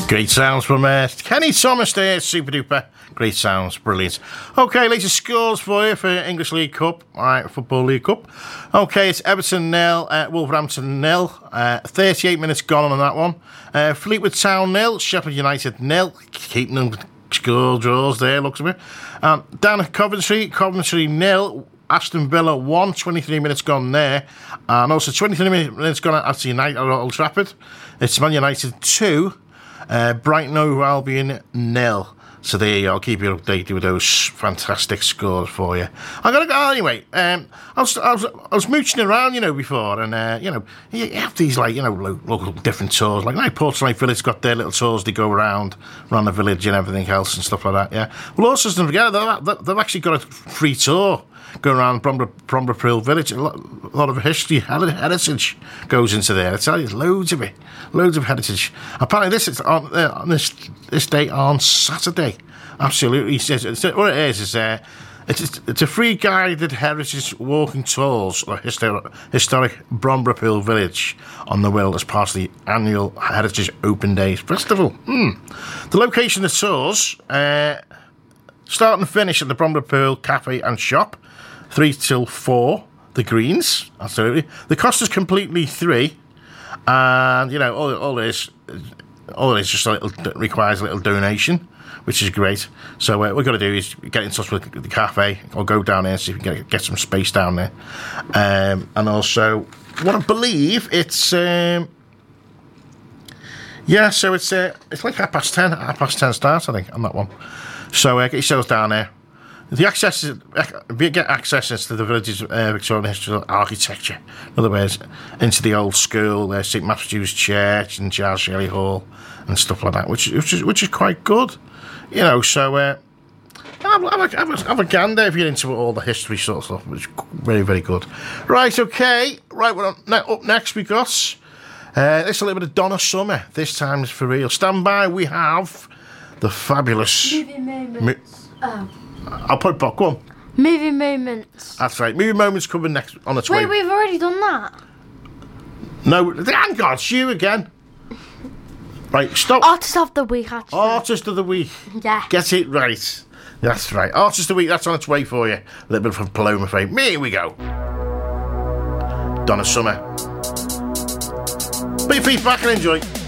Great sounds from Kenny Thomas there, super duper. Great sounds, brilliant. Okay, latest scores for you for English League Cup, alright, Football League Cup. Okay, it's Everton 0, Wolverhampton 0. 38 minutes gone on that one. Fleetwood Town 0, Sheffield United 0. Keeping them score draws there, looks of it. Down at Coventry 0. Aston Villa 1, 23 minutes gone there. And also 23 minutes gone at United at Old Trafford. It's Man United 2. Brighton over Albion 0. So there you go. I'll keep you updated with those fantastic scores for you. I'm gonna go anyway. I was mooching around, before, and you have these local different tours. Like Portsmouth Village got their little tours. They go around the village and everything else and stuff like that. Yeah. Well, also don't forget they've actually got a free tour going around Bromberpool Village. A lot of history, heritage goes into there. I tell you, loads of it, loads of heritage. Apparently, this is on this day on Saturday. Absolutely, what it is it's a free guided heritage walking tours of historic Bromberpool Village on the Wirral as part of the annual Heritage Open Days Festival. The location of the tours start and finish at the Bromberpool Cafe and Shop. 3 till 4, the Greens, absolutely. The cost is completely free, and all it is just requires a little donation, which is great. So what we've got to do is get in touch with the cafe, or go down there and see if we can get some space down there. And also, what I believe it's so it's like 10:30 start, I think, on that one. So get yourselves down there. We get access into the village's Victorian historical architecture. In other words, into the old school, St Matthew's Church and Giles Shelley Hall and stuff like that, which is quite good. So have a gander if you're into all the history sort of stuff, which is very, very good. Right, okay. Right, up next we got this a little bit of Donna Summer. This time is for real. Stand by. We have the fabulous Movie Moments. I'll put it back. Go on. Movie Moments. That's right. Movie Moments coming next on its way. Wait, we've already done that. No, hang on, it's you again. Right, stop. Artist of the Week, actually. Artist of the Week. Yeah. Get it right. That's right. Artist of the Week, that's on its way for you. A little bit of Paloma fame. Here we go. Donna Summer. Put your feet back and enjoy.